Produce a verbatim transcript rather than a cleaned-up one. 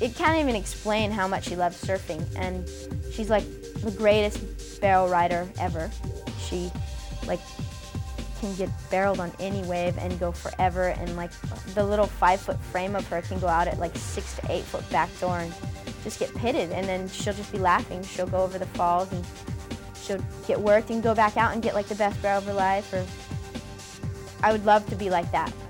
it can't even explain how much she loves surfing, and she's like the greatest barrel rider ever. She like can get barreled on any wave and go forever, and like the little five foot frame of her can go out at like six to eight foot backdoor and just get pitted, and then she'll just be laughing. She'll go over the falls and she'll get worked and go back out and get like the best barrel of her life. Or I would love to be like that.